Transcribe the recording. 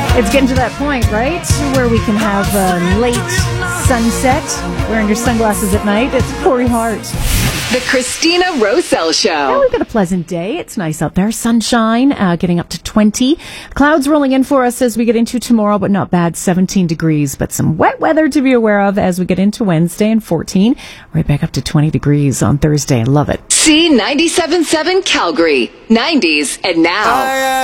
It's getting to that point, right? Where we can have a late sunset, wearing your sunglasses at night. It's Corey Hart. The Christina Roselle Show. Well, we've got a pleasant day. It's nice out there. Sunshine, getting up to 20. Clouds rolling in for us as we get into tomorrow, but not bad. 17 degrees, but some wet weather to be aware of as we get into Wednesday, and 14. Right back up to 20 degrees on Thursday. Love it. C97.7 Calgary. 90s and now.